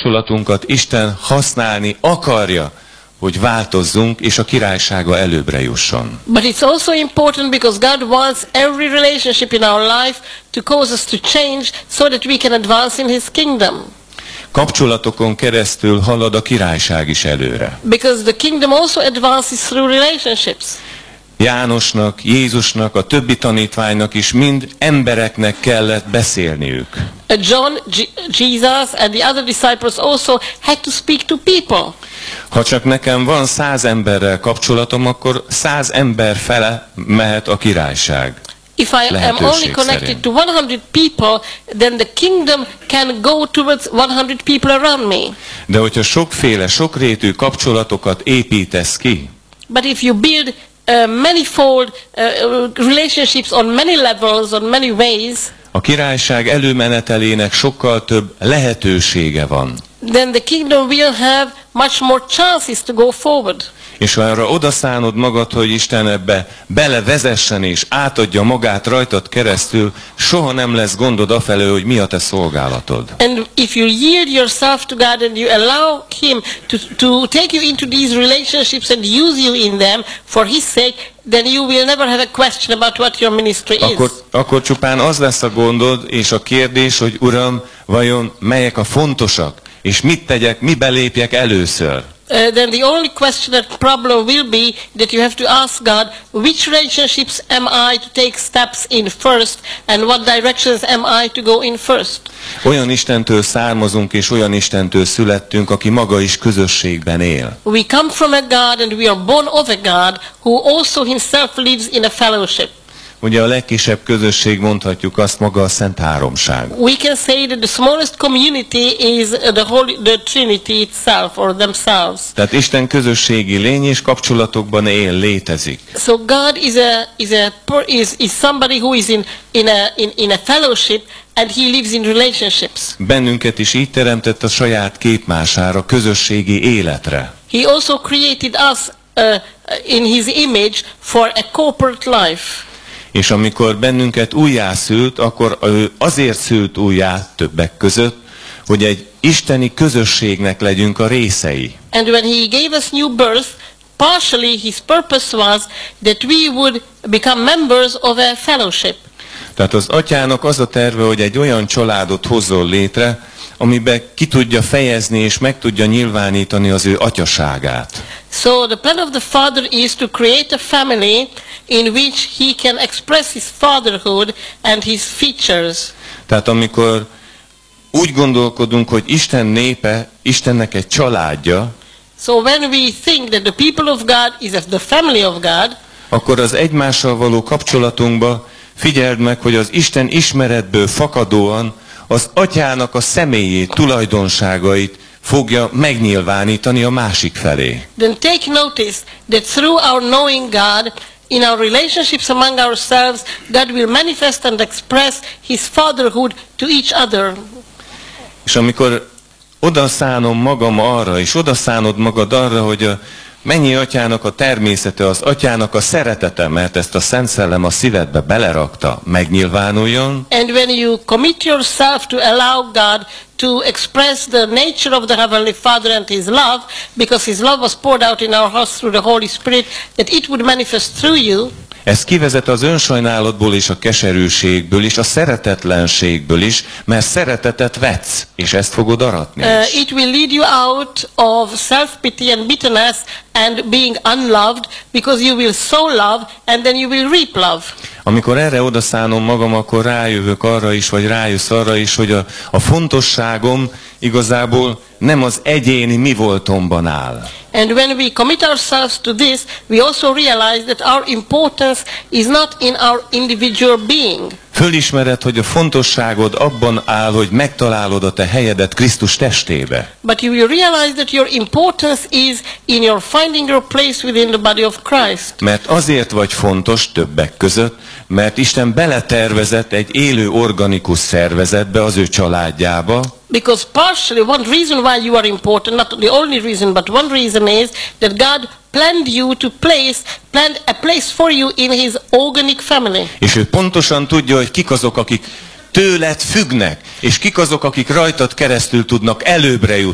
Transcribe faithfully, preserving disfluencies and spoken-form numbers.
kapcsolatunkat Isten használni akarja, hogy változzunk, és a királysága előbbre jusson. But it's also important because God wants every relationship in our life to cause us to change so that we can advance in His kingdom. Kapcsolatokon keresztül halad a királyság is előre. Because the kingdom also advances through relationships. Jánosnak, Jézusnak, a többi tanítványnak is mind embereknek kellett beszélniük. John, G- Jesus and the other disciples also had to speak to people. Ha csak nekem van száz emberrel kapcsolatom, akkor száz ember fele mehet a királyság. If I am only connected to one hundred people, then the kingdom can go towards one hundred people around me. De hogyha sokféle, sokrétű kapcsolatokat építesz ki, but if you build uh, manifold uh, relationships on many levels, on many ways, a királyság előmenetelének sokkal több lehetősége van. Then the kingdom will have much more chances to go forward. És ha arra odaszánod magad, hogy Isten ebbe belevezessen és átadja magát rajtad keresztül, soha nem lesz gondod afelől, hogy mi a te szolgálatod. And if you yield yourself to God and you allow Him to, to take you into these relationships and use you in them for His sake, then you will never have a question about what your ministry akkor, is. akkor csupán az lesz a gondod és a kérdés, hogy Uram, vajon melyek a fontosak, és mit tegyek, mibe lépjek először? Uh, then the only question and problem will be that you have to ask God, which relationships am I to take steps in first, and what directions am I to go in first? Olyan Istentől származunk, és olyan Istentől születtünk, aki maga is közösségben él. We come from a God, and we are born of a God who also himself lives in a fellowship. Ugye a legkisebb közösség, mondhatjuk azt, maga a Szent Háromság. We can say that the smallest community is the Holy, the Trinity itself, or themselves. Tehát Isten közösségi lény és kapcsolatokban él, létezik. So God is a is a is is somebody who is in in a in, in a fellowship, and he lives in relationships. Bennünket is így teremtett a saját képmására, közösségi életre. He also created us uh, in his image for a corporate life. És amikor bennünket újjászült, akkor ő azért szült újjá többek között, hogy egy isteni közösségnek legyünk a részei. And when he gave us new birth, partially his purpose was that we would become members of a fellowship. Tehát az atyának az a terve, hogy egy olyan családot hozzon létre, amiben ki tudja fejezni és meg tudja nyilvánítani az ő atyaságát. So the plan of the Father is to create a family in which he can express his fatherhood and his features. Tehát amikor úgy gondolkodunk, hogy Isten népe, Istennek egy családja, so when we think that the people of God is the family of God, akkor az egymással való kapcsolatunkba figyeld meg, hogy az Isten ismeretből fakadóan az atyának a személyét, tulajdonságait fogja megnyilvánítani a másik felé. Then take notice that through our knowing God, in our relationships among ourselves, God will manifest and express his fatherhood to each other. És amikor odaszánom magam arra, és odaszánod magad arra, hogy a mennyi atyának a természete, az atyának a szeretete, mert ezt a Szent Szellem a szívedbe belerakta, megnyilvánuljon. And when you commit yourself to allow God to express the nature of the Heavenly Father and his love, because his love was poured out in our hearts through the Holy Spirit, that it would manifest through you. Ez kivezet az önsajnálatból és a keserűségből és a szeretetlenségből is, mert szeretetet vetsz, és ezt fogod aratni. Uh, it will lead you out of self-pity and bitterness and being unloved, because you will sow love and then you will reap love. Amikor erre odaszánom magam, akkor rájövök arra is, vagy rájössz arra is, hogy a, a fontosságom igazából nem az egyéni mi voltomban áll. And when we commit ourselves to this, we also realize that our importance is not in our individual being. Fölismered, hogy a fontosságod abban áll, hogy megtalálod a te helyedet Krisztus testébe. But you will realize that your importance is in your finding your place within the body of Christ. Mert azért vagy fontos többek között, mert Isten beletervezett egy élő organikus szervezetbe, az ő családjába. Because partially one reason why you are important, not the only reason, but one reason is that God planned you to place, planned a place for you in his organic family. És ő pontosan tudja, hogy kik azok, akik tőled függnek, és kik azok, akik rajtad keresztül tudnak előbbre jutni.